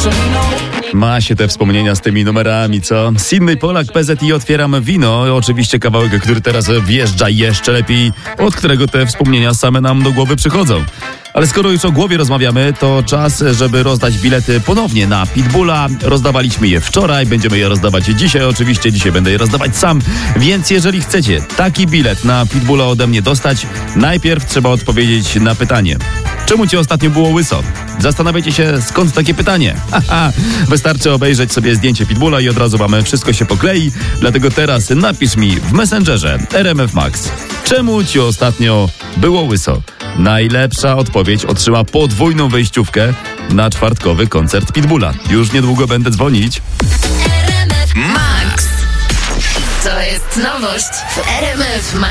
Ma się te wspomnienia z tymi numerami, co? Sydney Polak, PZI, Otwieram wino. Oczywiście kawałek, który teraz wjeżdża jeszcze lepiej, od którego te wspomnienia same nam do głowy przychodzą. Ale skoro już o głowie rozmawiamy, to czas, żeby rozdać bilety ponownie na Pitbulla. Rozdawaliśmy je wczoraj, będziemy je rozdawać dzisiaj. Oczywiście dzisiaj będę je rozdawać sam. Więc jeżeli chcecie taki bilet na Pitbulla ode mnie dostać, najpierw trzeba odpowiedzieć na pytanie: czemu ci ostatnio było łyso? Zastanawiacie się, skąd takie pytanie? Wystarczy obejrzeć sobie zdjęcie Pitbulla i od razu wam wszystko się poklei. Dlatego teraz napisz mi w Messengerze RMF Max: czemu ci ostatnio było łyso? Najlepsza odpowiedź otrzyma podwójną wejściówkę na czwartkowy koncert Pitbulla. Już niedługo będę dzwonić. RMF Max. To jest nowość w RMF Max.